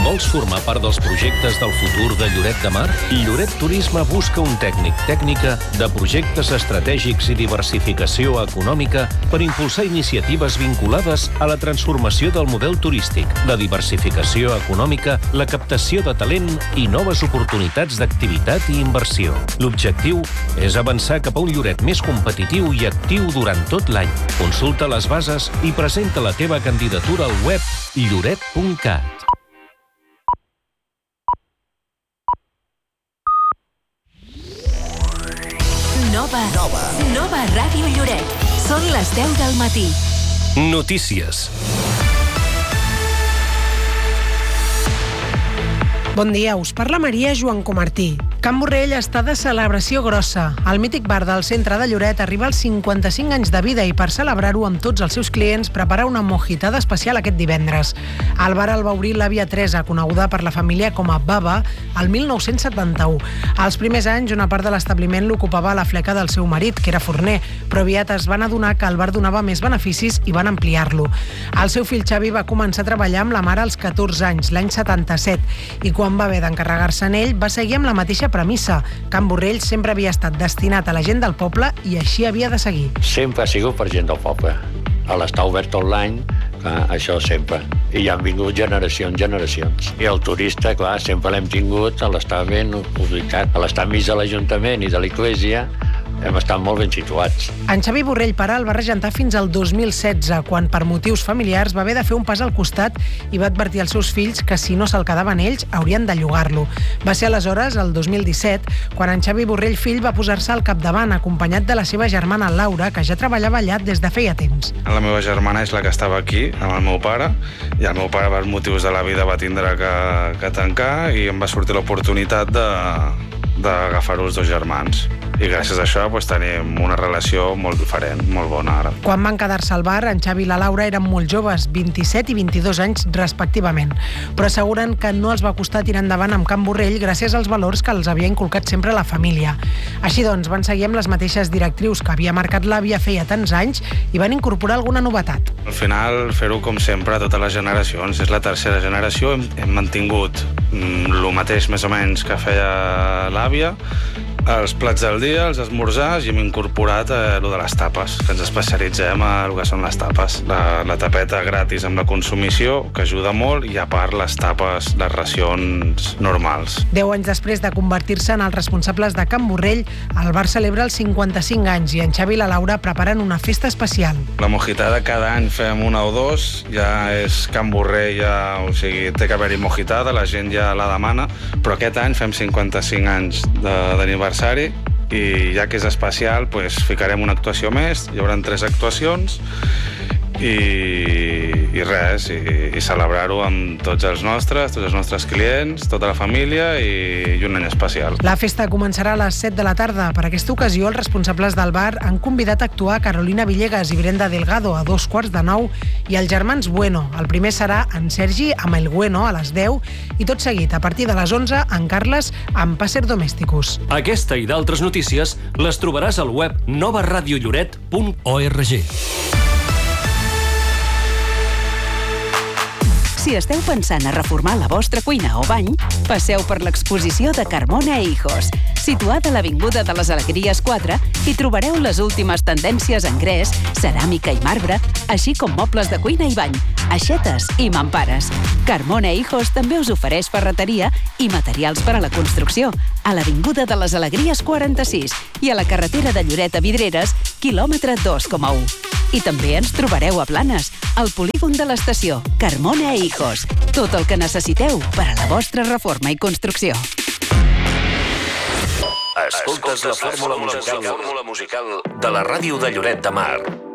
Vols formar part dels projectes del futur de Lloret de Mar? Lloret Turisme busca un tècnica de projectes estratègics i diversificació econòmica per impulsar iniciatives vinculades a la transformació del model turístic, la diversificació econòmica, la captació de talent i noves oportunitats d'activitat i inversió. L'objectiu és avançar cap a un Lloret més competitiu i actiu durant tot l'any. Consulta les bases i presenta la teva candidatura al web lloret.cat. Nova Ràdio Lloret. Són les 10 del matí. Notícies. Bon dia, us parla Maria Joan Comartí. Can Borrell està de celebració grossa. El mític bar del centre de Lloret arriba als 55 anys de vida i per celebrar-ho amb tots els seus clients prepara una mojitada especial aquest divendres. El bar el va obrir l'àvia Teresa, coneguda per la família com a Baba, el 1971. Als primers anys, una part de l'establiment l'ocupava la fleca del seu marit, que era forner, però aviat es van adonar que el bar donava més beneficis i van ampliar-lo. El seu fill Xavi va començar a treballar amb la mare als 14 anys, l'any 77, i quan va haver d'encarregar-se en ell, va seguir amb la mateixa premissa. Can Borrell sempre havia estat destinat a la gent del poble i així havia de seguir. Sempre ha sigut per gent del poble. A l'estar obert tot l'any, això sempre. I ja han vingut generacions. I el turista, clar, sempre l'hem tingut a l'estar ben ubicat. A l'estar mig de l'Ajuntament i de l'Església, hem estat molt ben situats. En Xavi Borrell, però, el va regentar fins al 2016, quan per motius familiars va haver de fer un pas al costat i va advertir als seus fills que si no se'l quedaven ells, haurien de llogar-lo. Va ser aleshores, el 2017, quan en Xavi Borrell fill va posar-se al capdavant, acompanyat de la seva germana Laura, que ja treballava allà des de feia temps. La meva germana és la que estava aquí, amb el meu pare, i el meu pare, per motius de la vida, va tindre que tancar i em va sortir l'oportunitat d'agafar-ho els dos germans. I gràcies a això tenim una relació molt diferent, molt bona ara. Quan van quedar-se al bar, en Xavi i la Laura eren molt joves, 27 i 22 anys respectivament, però asseguren que no els va costar tirar endavant amb Can Borrell gràcies als valors que els havia inculcat sempre la família. Així doncs, van seguir amb les mateixes directrius que havia marcat l'àvia feia tants anys i van incorporar alguna novetat. Al final, fer-ho com sempre a totes les generacions. És la tercera generació, hem mantingut el mateix més o menys que feia l'àvia, els plats del dia, els esmorzars, i hem incorporat lo de les tapes, que ens especialitzem a el que són les tapes. La tapeta gratis amb la consumició, que ajuda molt, i a part les tapes, les racions normals. 10 anys després de convertir-se en els responsables de Can Borrell, el bar celebra els 55 anys i en Xavi i la Laura preparen una festa especial. La mojitada cada any fem una o dos, ja és Can Borrell, o sigui, té que haver-hi mojitada, la gent ja la demana, però aquest any fem 55 anys d'aniversari i ja que és especial, ficarem una actuació més, hi haurà 3 actuacions i res, i celebrar-ho amb tots els nostres clients, tota la família i un any especial. La festa començarà a les 7 de la tarda. Per aquesta ocasió, els responsables del bar han convidat a actuar Carolina Villegas i Brenda Delgado a 8:45 i els germans Bueno. El primer serà en Sergi amb el Bueno a les 10 i tot seguit, a partir de les 11, en Carles amb Passer Domesticus. Aquesta i d'altres notícies les trobaràs al web novaradiolloret.org. Si esteu pensant a reformar la vostra cuina o bany, passeu per l'exposició de Carmona Hijos. Situada a l'Avinguda de les Alegries 4, hi trobareu les últimes tendències en gres, ceràmica i marbre, així com mobles de cuina i bany, aixetes i mampares. Carmona Hijos també us ofereix ferreteria i materials per a la construcció, a l'Avinguda de les Alegries 46 i a la carretera de Lloret a Vidreres, quilòmetre 2,1. I també ens trobareu a Blanes, al polígon de l'estació. Carmona Hijos. Tot el que necessiteu per a la vostra reforma i construcció. Escoltes la fórmula musical de la ràdio de Lloret de Mar.